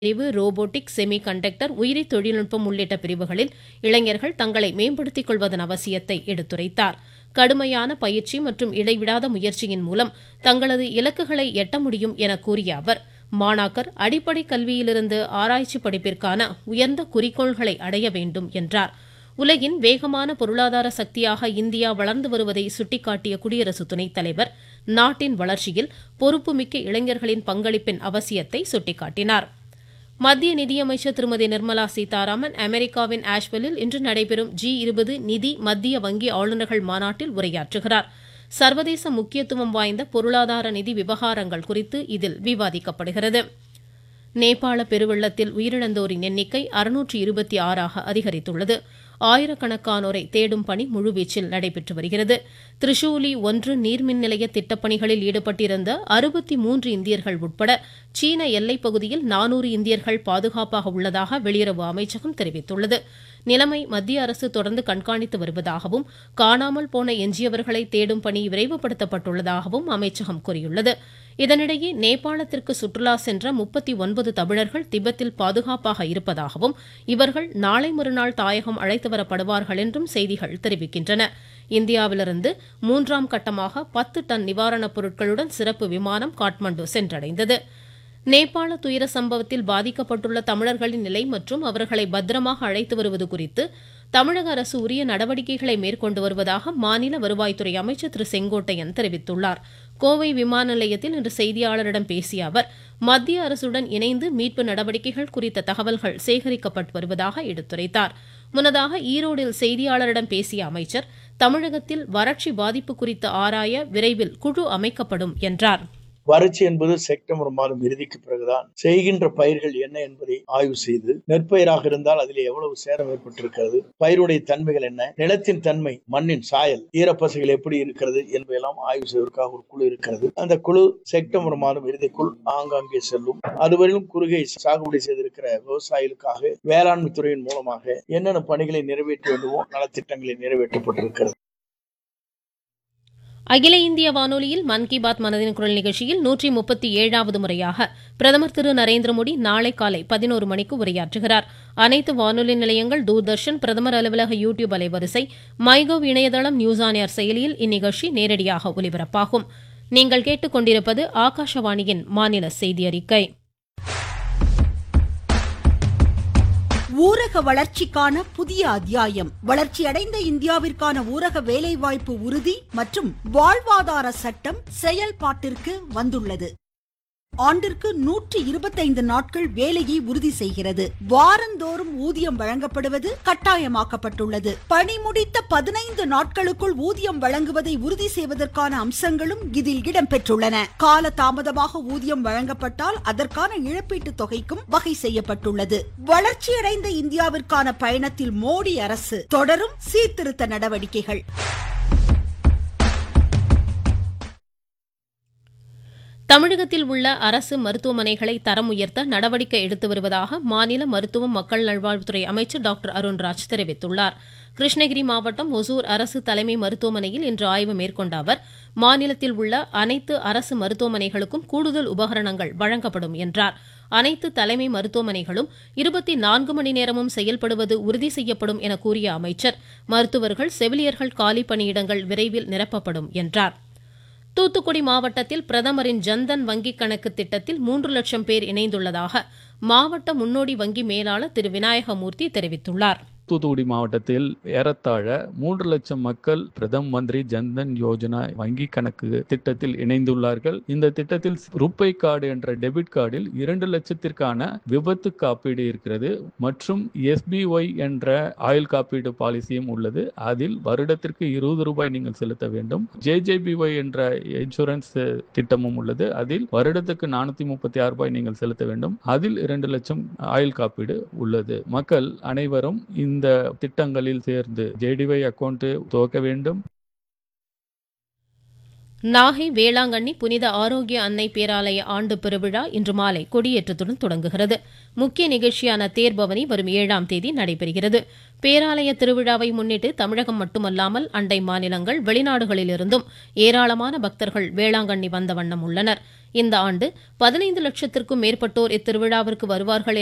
பிரிவு, robotics, semi conductor, உயிரி தொழில்நுட்பம் உள்ளிட்ட பிரிவுகளில் இளைஞர்கள் தங்களை மேம்படுத்திக் கொள்வதன் அவசியத்தை எடுத்துரைத்தார். கடுமையான பயிற்சி மற்றும் இடைவிடாத முயற்சியின் மூலம் தங்களது இலக்குகளை எட்ட முடியும் என கூறிய அவர், மாணாக்கர் அடிப்படை கல்வியிலிருந்து ஆராய்ச்சி படிப்பிற்கான உயர்ந்த குறிக்கோள்களை அடைய வேண்டும் என்றார். உலகின் வேகமான பொருளாதார சக்தியாக இந்தியா வளர்ந்து வருவதை சுட்டிக்காட்டிய குடியரசு துணைத் தலைவர், நாட்டின் வளர்ச்சியில் பொறுப்புமிக்க இளைஞர்களின் பங்களிப்பின் அவசியத்தை சுட்டிக்காட்டினார். மத்திய நிதியமைச்சர் திருமதி நிர்மலா சீதாராமன் அமெரிக்காவின் ஆஷ்வில்லில் இன்று நடைபெறும் G20 நிதி மத்திய வங்கி ஆளுநர்கள் மாநாட்டில் உரையாற்றுகிறார். சர்வதேச முக்கியத்துவம் வாய்ந்த பொருளாதார நிதி விவகாரங்கள் குறித்து இதில் விவாதிக்கப்படுகிறது. நேபாள பெருவெள்ளத்தில் உயிரிழந்தோரின் எண்ணிக்கை 626ஆக அதிகரித்துள்ளது. ஆயிரக்கணக்கானோரை தேடும் பணி முழுவீச்சில் நடைபெற்று வருகிறது. திரிசூலி 1 நீர்மின் நிலைய திட்டப்பணிகளில் ஈடுபட்டிருந்த 63 இந்தியர்கள் உட்பட சீன எல்லைப் பகுதியில் 400 இந்தியர்கள் பாதுகாப்பாக உள்ளதாக வெளியுறவு அமைச்சகம் தெரிவித்துள்ளது. நிலைமை மத்திய அரசு தொடர்ந்து கண்காணித்து வருவதாகவும் காணாமல் போன எஞ்சியவர்களை தேடும் பணி விரைவுபடுத்தப்பட்டுள்ளதாகவும் அமைச்சகம் கூறியுள்ளது. இதனிடையே நேபாளத்திற்கு சுற்றுலா சென்ற 39 தமிழர்கள் திபெத்தில் பாதுகாப்பாக இருப்பதாகவும் இவர்கள் நாளை மறுநாள் தாயகம் அழைத்து வரப்படுவார்கள் என்றும் செய்திகள் தெரிவிக்கின்றன. இந்தியாவிலிருந்து 3ஆம் கட்டமாக 10 டன் நிவாரணப் பொருட்களுடன் சிறப்பு விமானம் காட்மாண்டு சென்றடைந்தது. நேபாள துயர சம்பவத்தில் பாதிக்கப்பட்டுள்ள தமிழர்களின் நிலை மற்றும் அவர்களை பத்திரமாக அழைத்து வருவது குறித்து தமிழக அரசு உரிய நடவடிக்கைகளை மேற்கொண்டு வருவதாக மாநில வருவாய்த்துறை அமைச்சர் திரு செங்கோட்டையன் தெரிவித்துள்ளார். கோவை விமான நிலையத்தில் இன்று செய்தியாளரிடம் பேசிய அவர், மத்திய அரசுடன் இணைந்து மீட்பு நடவடிக்கைகள் குறித்த தகவல்கள் சேகரிக்கப்பட்டு வருவதாக எடுத்துரைத்தார். முன்னதாக ஈரோடில் செய்தியாளரிடம் பேசிய அமைச்சர், தமிழகத்தில் வறட்சி பாதிப்பு குறித்து ஆராய விரைவில் குழு அமைக்கப்படும் என்றார். வறட்சி என்பது செப்டம்பர் மாதம் இறுதிக்கு பிறகுதான் செய்கின்ற பயிர்கள் என்ன என்பதை ஆய்வு செய்து, நெற்பயிராக இருந்தால் அதில் எவ்வளவு சேதம் ஏற்பட்டிருக்கிறது, பயிருடைய தன்மைகள் என்ன, நிலத்தின் தன்மை, மண்ணின் சாயல், ஈரப்பசைகள் எப்படி இருக்கிறது என்பதெல்லாம் ஆய்வு செய்வதற்காக ஒரு குழு இருக்கிறது. அந்த குழு செப்டம்பர் மாதம் இறுதிக்குள் ஆங்காங்கே செல்லும். அதுவரையிலும் குறுகை சாகுபடி செய்திருக்கிற விவசாயிகளுக்காக வேளாண்மை துறையின் மூலமாக என்னென்ன பணிகளை நிறைவேற்ற வேண்டுமோ நலத்திட்டங்களை நிறைவேற்றப்பட்டிருக்கிறது. அகில இந்திய வானொலியில் மன் கி பாத் மனதின் குரல் நிகழ்ச்சியில் 137வது முறையாக பிரதமர் திரு நரேந்திர மோடி நாளை காலை 11 மணிக்கு உரையாற்றுகிறார். அனைத்து வானொலி நிலையங்கள், தூர்தர்ஷன், பிரதமர் அலுவலக யூடியூப் அலைவரிசை, மைகவ் இணையதளம், நியூஸ் ஆன் ஏர் செயலியில் இந்நிகழ்ச்சி நேரடியாக ஒலிபரப்பாகும். நீங்கள் கேட்டுக்கொண்டிருப்பது ஆகாஷவாணியின் மாநில செய்தி அறிக்கை. ஊரக வளர்ச்சிக்கான புதிய அத்தியாயம். வளர்ச்சியடைந்த இந்தியாவிற்கான ஊரக வேலைவாய்ப்பு உறுதி மற்றும் வாழ்வாதார சட்டம் செயல்பாட்டிற்கு வந்துள்ளது. ஆண்டிற்கு 125 நாட்கள் வேலையை உறுதி செய்கிறது. வாரந்தோறும் ஊதியம் வழங்கப்படுவது கட்டாயமாக்கப்பட்டுள்ளது. பணி முடித்த 15 நாட்களுக்குள் ஊதியம் வழங்குவதை உறுதி செய்வதற்கான அம்சங்களும் இதில் இடம்பெற்றுள்ளன. கால தாமதமாக ஊதியம் வழங்கப்பட்டால் அதற்கான இழப்பீட்டுத் தொகைக்கும் வகை செய்யப்பட்டுள்ளது. வளர்ச்சியடைந்த இந்தியாவிற்கான பயணத்தில் மோடி அரசு தொடரும் சீர்திருத்த நடவடிக்கைகள். தமிழகத்தில் உள்ள அரசு மருத்துவமனைகளை தரம் உயர்த்த நடவடிக்கை எடுத்து வருவதாக மாநில மருத்துவம் மக்கள் நல்வாழ்வுத்துறை அமைச்சர் டாக்டர் அருண்ராஜ் தெரிவித்துள்ளார். கிருஷ்ணகிரி மாவட்டம் ஒசூர் அரசு தலைமை மருத்துவமனையில் இன்று ஆய்வு மேற்கொண்ட அவர், மாநிலத்தில் உள்ள அனைத்து அரசு மருத்துவமனைகளுக்கும் கூடுதல் உபகரணங்கள் வழங்கப்படும் என்றார். அனைத்து தலைமை மருத்துவமனைகளும் 24 மணி நேரமும் செயல்படுவது உறுதி செய்யப்படும் என கூறிய அமைச்சர், மருத்துவர்கள், செவிலியர்கள் காலி பணியிடங்கள் விரைவில் நிரப்பப்படும் என்றார். தூத்துக்குடி மாவட்டத்தில் பிரதமரின் ஜன்தன் வங்கி கணக்கு திட்டத்தில் 3 லட்சம் பேர் இணைந்துள்ளதாக மாவட்ட முன்னோடி வங்கி மேலாளர் திரு விநாயகமூர்த்தி தெரிவித்துள்ளார். தூத்துக்குடி மாவட்டத்தில் ஏறத்தாழ 3 லட்சம் மக்கள் பிரதம மந்திரி ஜன்தன் யோஜனா வங்கி கணக்கு திட்டத்தில் இணைந்துள்ளார்கள். இந்த திட்டத்தில் ரூபே கார்டு என்ற டெபிட் கார்டில் 2 லட்சத்திற்கான விபத்து காப்பீடு இருக்கிறது மற்றும் SBY என்ற ஆயுள் காப்பீடு பாலிசியும் உள்ளது. அதில் வருடத்திற்கு 20 ரூபாய் நீங்கள் செலுத்த வேண்டும். JJBY என்ற இன்சூரன்ஸ் திட்டமும் உள்ளது. அதில் வருடத்துக்கு 436 ரூபாய் நீங்கள் செலுத்த வேண்டும். அதில் 2 லட்சம் ஆயுள் காப்பீடு உள்ளது. மக்கள் அனைவரும் இந்த திட்டங்களில் சேர்ந்து JDY அக்கவுண்ட் துவக்க வேண்டும். நாகை வேளாங்கண்ணி புனித ஆரோக்கிய அன்னை பேராலய ஆண்டு பெருவிழா இன்று மாலை கொடியேற்றத்துடன் தொடங்குகிறது. முக்கிய நிகழ்ச்சியான தேர்பவனி வரும் 7ஆம் தேதி நடைபெறுகிறது. பேராலய திருவிழாவை முன்னிட்டு தமிழகம் மட்டுமல்லாமல் அண்டை மாநிலங்கள், வெளிநாடுகளிலிருந்தும் ஏராளமான பக்தர்கள் வேளாங்கண்ணி வந்த வண்ணம் உள்ளனர். இந்த ஆண்டு 15 லட்சத்திற்கும் மேற்பட்டோர் இத்திருவிழாவிற்கு வருவார்கள்